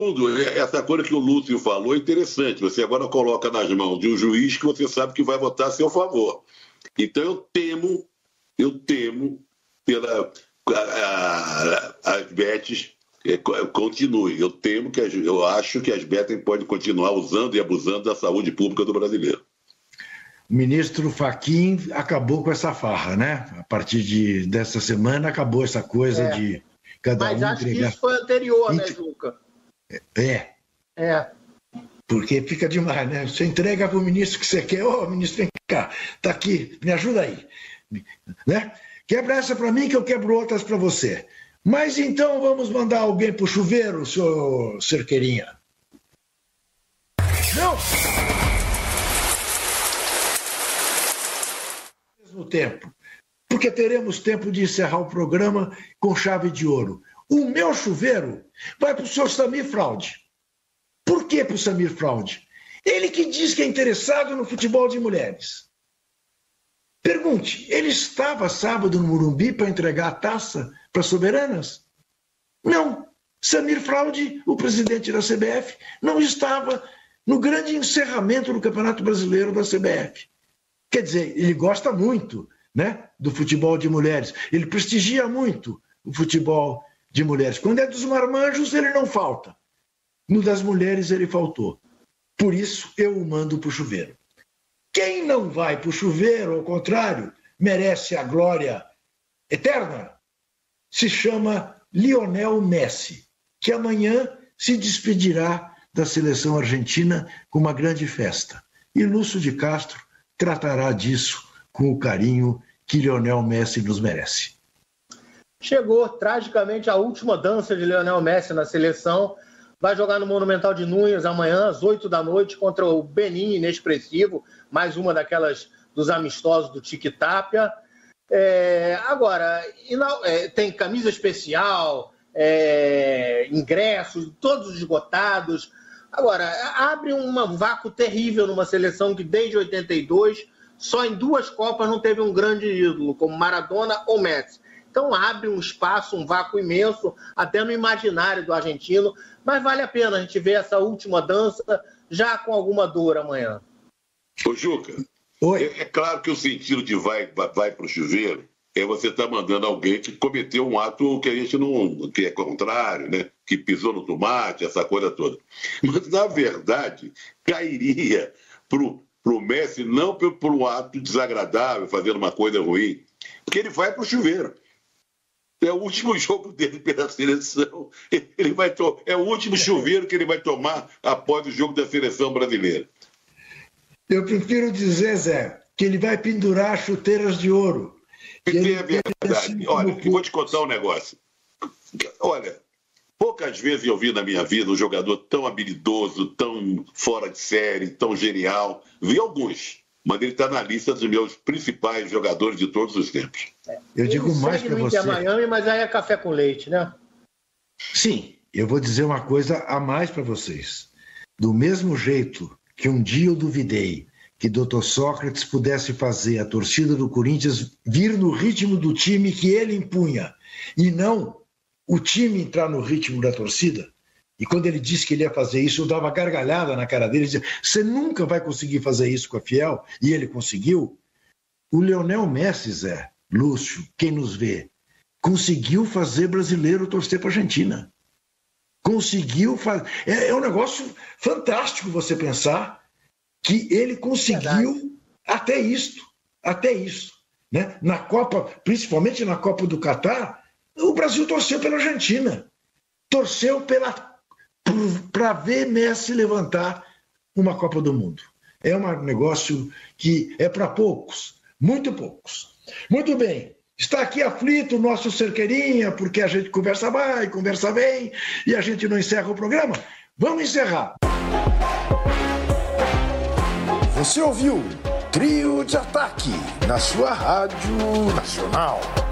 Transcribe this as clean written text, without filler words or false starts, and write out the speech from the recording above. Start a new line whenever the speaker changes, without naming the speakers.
essa coisa que o Lúcio falou é interessante. Você agora coloca nas mãos de um juiz que você sabe que vai votar a seu favor. Então eu temo pela as bets continuem. Eu acho que as bets podem continuar usando e abusando da saúde pública do brasileiro.
O ministro Fachin acabou com essa farra, né? A partir dessa semana acabou essa coisa de cada
Mas
um
acho
entregar...
que isso foi anterior, né, Juca?
Porque fica demais, né? Você entrega para o ministro que você quer, ministro, vem cá, tá aqui, me ajuda aí. Né? Quebra essa para mim que eu quebro outras para você. Mas então vamos mandar alguém para o chuveiro, senhor Cerqueirinha? Não! Mesmo tempo, porque teremos tempo de encerrar o programa com chave de ouro. O meu chuveiro vai para o senhor Samir Fraude. Por que para o Samir Fraude? Ele que diz que é interessado no futebol de mulheres. Pergunte, ele estava sábado no Morumbi para entregar a taça para as soberanas? Não. Samir Fraude, o presidente da CBF, não estava no grande encerramento do Campeonato Brasileiro da CBF. Quer dizer, ele gosta muito, né, do futebol de mulheres. Ele prestigia muito o futebol de mulheres. Quando é dos marmanjos, ele não falta. No das mulheres, ele faltou. Por isso, eu o mando para o chuveiro. Quem não vai para o chuveiro, ao contrário, merece a glória eterna, se chama Lionel Messi, que amanhã se despedirá da seleção argentina com uma grande festa. E Lúcio de Castro tratará disso com o carinho que Lionel Messi nos merece.
Chegou tragicamente a última dança de Lionel Messi na seleção. Vai jogar no Monumental de Núñez amanhã, às 20h, contra o Benin Inexpressivo, mais uma daquelas dos amistosos do Tiquitapia. Agora, tem camisa especial, ingressos, todos esgotados. Agora, abre um vácuo terrível numa seleção que desde 82, só em 2 Copas não teve um grande ídolo, como Maradona ou Messi. Então abre um espaço, um vácuo imenso, até no imaginário do argentino, mas vale a pena a gente ver essa última dança já com alguma dor amanhã.
Ô Juca, é claro que o sentido de vai para o chuveiro é você estar mandando alguém que cometeu um ato que a gente não, que é contrário, né? Que pisou no tomate, essa coisa toda. Mas, na verdade, cairia pro Messi não por um ato desagradável, fazendo uma coisa ruim, porque ele vai para o chuveiro. É o último jogo dele pela seleção. É o último chuveiro que ele vai tomar após o jogo da seleção brasileira.
Eu prefiro dizer, Zé, que ele vai pendurar chuteiras de ouro.
É verdade. Olha, eu vou te contar um negócio. Olha, poucas vezes eu vi na minha vida um jogador tão habilidoso, tão fora de série, tão genial. Vi alguns, mas ele está na lista dos meus principais jogadores de todos os tempos.
Eu digo mais para você.
Miami, mas aí é café com leite, né?
Sim, eu vou dizer uma coisa a mais para vocês. Do mesmo jeito que um dia eu duvidei que Dr. Sócrates pudesse fazer a torcida do Corinthians vir no ritmo do time que ele impunha, e não o time entrar no ritmo da torcida. E quando ele disse que ele ia fazer isso, eu dava gargalhada na cara dele, dizia, você nunca vai conseguir fazer isso com a Fiel, e ele conseguiu. O Lionel Messi, Zé, Lúcio, quem nos vê, conseguiu fazer brasileiro torcer para a Argentina. Conseguiu fazer. É um negócio fantástico você pensar que ele conseguiu até isso. Né? Na Copa, principalmente na Copa do Catar, o Brasil torceu pela Argentina. Torceu para ver Messi levantar uma Copa do Mundo. É um negócio que é para poucos, muito poucos. Muito bem, está aqui aflito o nosso Cerqueirinha, porque a gente conversa vai, conversa bem, e a gente não encerra o programa. Vamos encerrar.
Você ouviu Trio de Ataque na sua Rádio Nacional.